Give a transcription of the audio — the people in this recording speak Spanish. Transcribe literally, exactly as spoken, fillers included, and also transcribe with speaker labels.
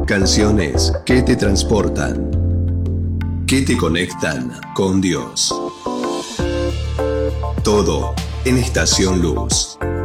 Speaker 1: Canciones que te transportan, que te conectan con Dios. Todo en Estación Luz.